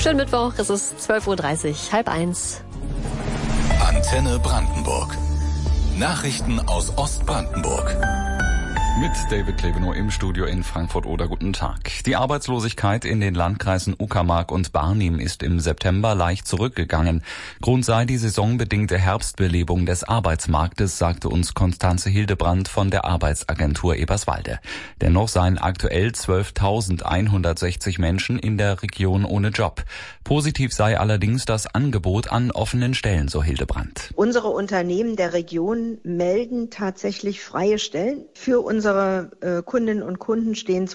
Schönen Mittwoch, es ist 12:30 Uhr, 12:30. Antenne Brandenburg. Nachrichten aus Ostbrandenburg. Mit David Klebenow im Studio in Frankfurt-Oder. Guten Tag. Die Arbeitslosigkeit in den Landkreisen Uckermark und Barnim ist im September leicht zurückgegangen. Grund sei die saisonbedingte Herbstbelebung des Arbeitsmarktes, sagte uns Konstanze Hildebrand von der Arbeitsagentur Eberswalde. Dennoch seien aktuell 12.160 Menschen in der Region ohne Job. Positiv sei allerdings das Angebot an offenen Stellen, so Hildebrand. Unsere Unternehmen der Region melden tatsächlich freie Stellen. Für unsere Kundinnen und Kunden stehen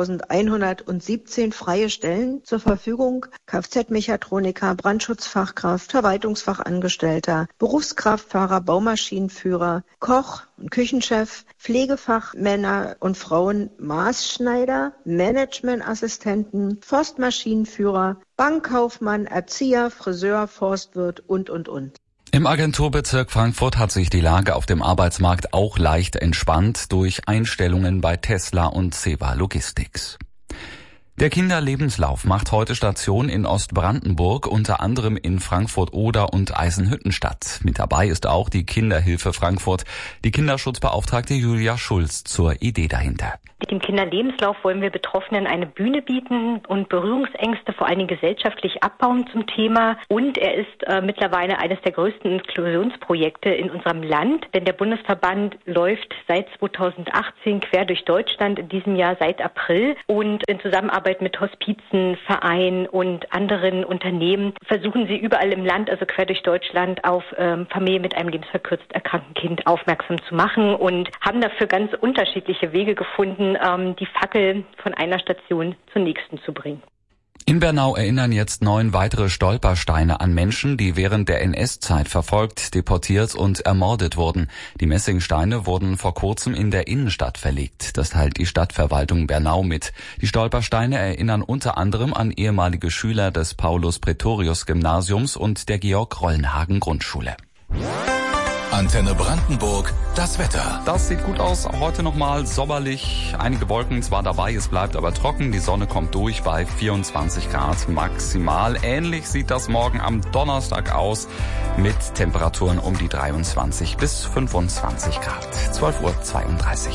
2117 freie Stellen zur Verfügung. Kfz-Mechatroniker, Brandschutzfachkraft, Verwaltungsfachangestellter, Berufskraftfahrer, Baumaschinenführer, Koch und Küchenchef, Pflegefachmänner und Frauen, Maßschneider, Managementassistenten, Forstmaschinenführer, Bankkaufmann, Erzieher, Friseur, Forstwirt und. Im Agenturbezirk Frankfurt hat sich die Lage auf dem Arbeitsmarkt auch leicht entspannt durch Einstellungen bei Tesla und Ceva Logistics. Der Kinderlebenslauf macht heute Station in Ostbrandenburg, unter anderem in Frankfurt-Oder und Eisenhüttenstadt. Mit dabei ist auch die Kinderhilfe Frankfurt, die Kinderschutzbeauftragte Julia Schulz zur Idee dahinter. Mit dem Kinderlebenslauf wollen wir Betroffenen eine Bühne bieten und Berührungsängste vor allen Dingen gesellschaftlich abbauen zum Thema. Und er ist mittlerweile eines der größten Inklusionsprojekte in unserem Land, denn der Bundesverband läuft seit 2018 quer durch Deutschland, in diesem Jahr seit April. Und in Zusammenarbeit mit Hospizen, Vereinen und anderen Unternehmen versuchen sie überall im Land, also quer durch Deutschland, auf Familien mit einem lebensverkürzt erkrankten Kind aufmerksam zu machen und haben dafür ganz unterschiedliche Wege gefunden, die Fackel von einer Station zur nächsten zu bringen. In Bernau erinnern jetzt 9 weitere Stolpersteine an Menschen, die während der NS-Zeit verfolgt, deportiert und ermordet wurden. Die Messingsteine wurden vor kurzem in der Innenstadt verlegt. Das teilt die Stadtverwaltung Bernau mit. Die Stolpersteine erinnern unter anderem an ehemalige Schüler des Paulus-Pretorius-Gymnasiums und der Georg-Rollenhagen-Grundschule. Antenne Brandenburg, das Wetter. Das sieht gut aus. Heute nochmal sommerlich. Einige Wolken zwar dabei, es bleibt aber trocken. Die Sonne kommt durch bei 24 Grad maximal. Ähnlich sieht das morgen am Donnerstag aus mit Temperaturen um die 23 bis 25 Grad. 12:32 Uhr.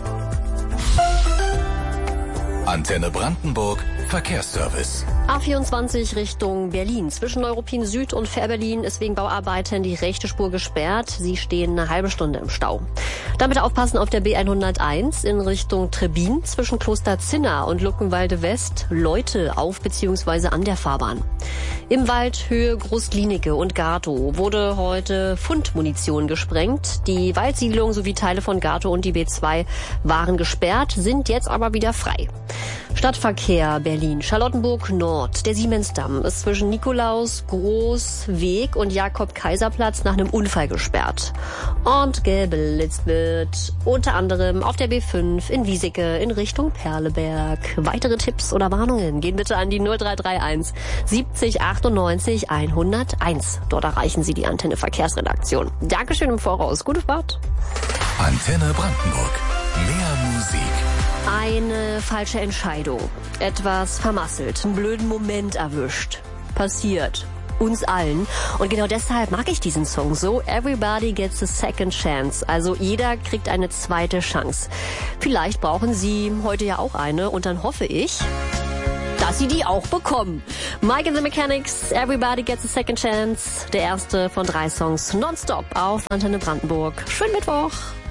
Antenne Brandenburg, Verkehrsservice. A24 Richtung Berlin. Zwischen Neuruppin Süd und Fährberlin ist wegen Bauarbeiten die rechte Spur gesperrt. Sie stehen eine halbe Stunde im Stau. Damit aufpassen auf der B101 in Richtung Trebin. Zwischen Kloster Zinna und Luckenwalde West Leute auf bzw. an der Fahrbahn. Im Wald Höhe Großklinike und Gatow wurde heute Fundmunition gesprengt. Die Waldsiedlung sowie Teile von Gatow und die B2 waren gesperrt, sind jetzt aber wieder frei. Stadtverkehr Berlin, Charlottenburg Nord. Der Siemensdamm ist zwischen Nikolaus, Großweg und Jakob-Kaiser-Platz nach einem Unfall gesperrt. Und geblitzt wird unter anderem auf der B5 in Wieseke in Richtung Perleberg. Weitere Tipps oder Warnungen gehen bitte an die 0331 70 98 101. Dort erreichen Sie die Antenne Verkehrsredaktion. Dankeschön im Voraus. Gute Fahrt. Antenne Brandenburg. Mehr Musik. Eine falsche Entscheidung. Etwas vermasselt. Einen blöden Moment erwischt. Passiert. Uns allen. Und genau deshalb mag ich diesen Song so. Everybody gets a second chance. Also jeder kriegt eine zweite Chance. Vielleicht brauchen Sie heute ja auch eine. Und dann hoffe ich, dass Sie die auch bekommen. Mike and the Mechanics, Everybody gets a second chance. Der erste von 3 Songs nonstop auf Antenne Brandenburg. Schönen Mittwoch.